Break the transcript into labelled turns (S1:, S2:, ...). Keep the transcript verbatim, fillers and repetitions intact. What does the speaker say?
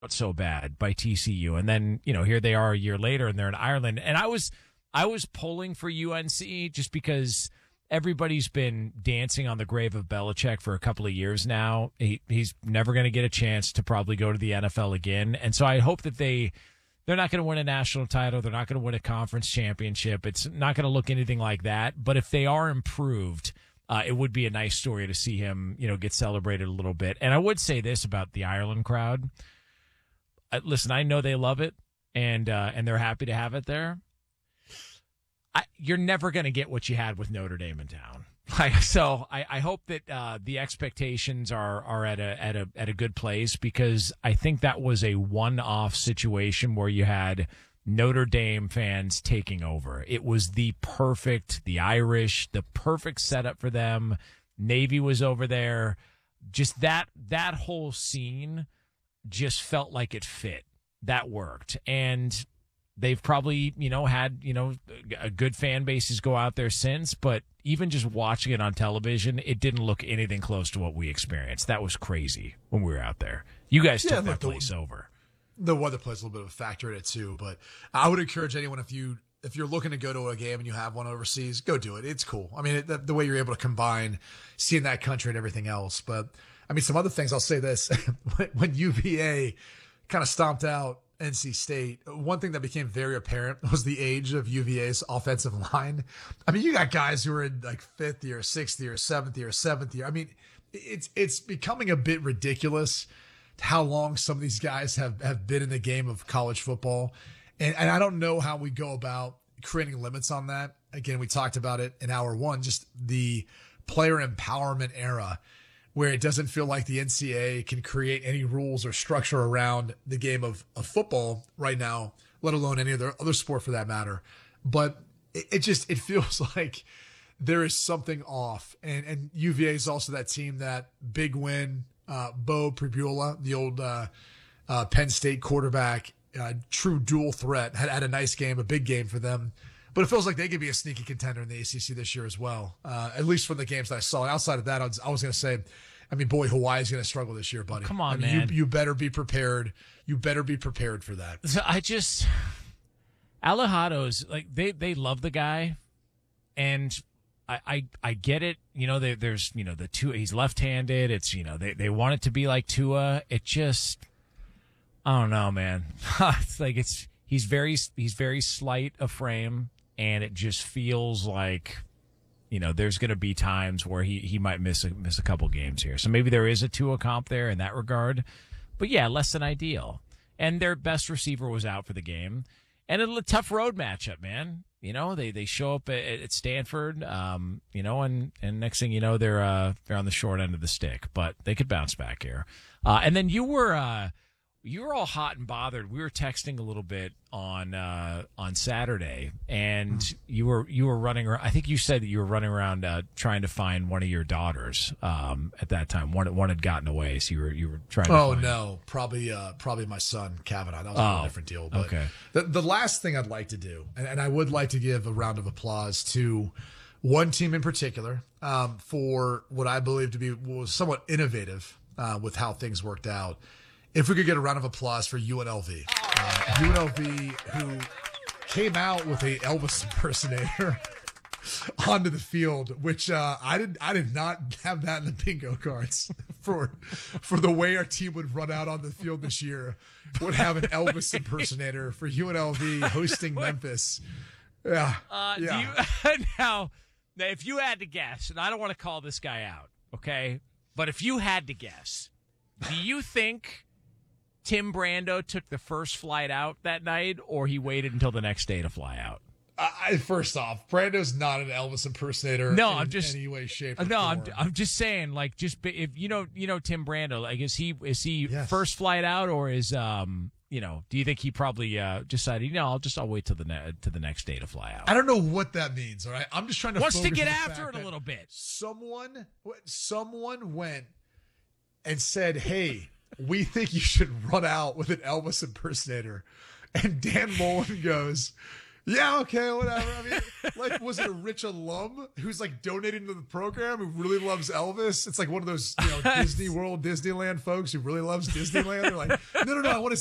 S1: so bad by T C U, and then you know here they are a year later and they're in Ireland. And I was I was pulling for U N C just because everybody's been dancing on the grave of Belichick for a couple of years now. He, he's never going to get a chance to probably go to the N F L again, and so I hope that they they're not going to win a national title, they're not going to win a conference championship. It's not going to look anything like that. But if they are improved, uh, it would be a nice story to see him you know get celebrated a little bit. And I would say this about the Ireland crowd. Listen, I know they love it, and uh, and they're happy to have it there. I, you're never going to get what you had with Notre Dame in town. Like, so I, I hope that uh, the expectations are are at a at a at a good place, because I think that was a one-off situation where you had Notre Dame fans taking over. It was the perfect, the Irish, the perfect setup for them. Navy was over there. Just that that whole scene just felt like it fit. That worked. And they've probably, you know, had, you know, a good fan bases go out there since, but even just watching it on television, it didn't look anything close to what we experienced. That was crazy when we were out there. You guys
S2: yeah,
S1: took that
S2: look,
S1: place
S2: the,
S1: over.
S2: The weather plays a little bit of a factor in it too, but I would encourage anyone, if you if you're looking to go to a game and you have one overseas, go do it. It's cool. I mean, it, the, the way you're able to combine seeing that country and everything else, but I mean, some other things, I'll say this. When U V A kind of stomped out N C State, one thing that became very apparent was the age of U V A's offensive line. I mean, you got guys who are in like fifth year, sixth year, seventh year, seventh year. I mean, it's it's becoming a bit ridiculous how long some of these guys have, have been in the game of college football. And, and I don't know how we go about creating limits on that. Again, we talked about it in hour one, just the player empowerment era, where it doesn't feel like the N C double A can create any rules or structure around the game of, of football right now, let alone any other other sport for that matter. But it, it just, it feels like there is something off. And, and U V A is also that team, that big win, uh, Bo Pribula, the old uh, uh, Penn State quarterback, uh, true dual threat, had, had a nice game, a big game for them. But it feels like they could be a sneaky contender in the A C C this year as well, uh, at least from the games that I saw. And outside of that, I was, I was going to say, I mean, boy, Hawaii's going to struggle this year, buddy.
S1: Come on,
S2: I mean,
S1: man.
S2: You, you better be prepared. You better be prepared for that.
S1: So I just, Alejado's, like, they, they love the guy, and I, I, I get it. You know, they, there's, you know, the two, he's left-handed. It's, you know, they, they want it to be like Tua. It just, I don't know, man. It's like, it's, he's very, he's very slight of frame. And it just feels like, you know, there's going to be times where he, he might miss a, miss a couple games here. So maybe there is a Tua comp there in that regard. But, yeah, less than ideal. And their best receiver was out for the game. And a tough road matchup, man. You know, they, they show up at, at Stanford, um, you know, and, and next thing you know, they're uh, they're on the short end of the stick. But they could bounce back here. Uh, and then you were uh, you were all hot and bothered. We were texting a little bit on uh, on Saturday, and mm. you were you were running around. I think you said that you were running around uh, trying to find one of your daughters um, at that time. One one had gotten away, so you were you were trying. to
S2: Oh
S1: find
S2: no, probably uh, probably my son Kavanaugh. That was
S1: oh,
S2: a different deal. But
S1: okay.
S2: The the last thing I'd like to do, and, and I would like to give a round of applause to one team in particular um, for what I believe to be was somewhat innovative uh, with how things worked out. If we could get a round of applause for U N L V. Uh, U N L V, who came out with a Elvis impersonator onto the field, which uh, I did I did not have that in the bingo cards for for the way our team would run out on the field this year. Would have an Elvis impersonator for U N L V hosting Memphis. Yeah.
S1: Uh,
S2: yeah.
S1: Do you, now, now, if you had to guess, and I don't want to call this guy out, okay, but if you had to guess, do you think Tim Brando took the first flight out that night, or he waited until the next day to fly out?
S2: I, first off, Brando's not an Elvis impersonator.
S1: No,
S2: in
S1: I'm just
S2: any way, shape, or
S1: no.
S2: form.
S1: I'm I'm just saying, like, just if you know, you know, Tim Brando, like, is he is he
S2: Yes.
S1: first flight out, or is um, you know, do you think he probably uh decided, you know, I'll just I'll wait till the ne- to the next day to fly out?
S2: I don't know what that means. All right, I'm just trying to
S1: wants to
S2: focus
S1: get
S2: on the
S1: after
S2: fact
S1: it a
S2: that
S1: little bit.
S2: Someone, someone went and said, "Hey, we think you should run out with an Elvis impersonator," and Dan Mullen goes, Yeah, okay, whatever. I mean, like, was it a rich alum who's like donating to the program who really loves Elvis? It's like one of those, you know, Disney World, Disneyland folks who really loves Disneyland. They're like, no, no, no, I want to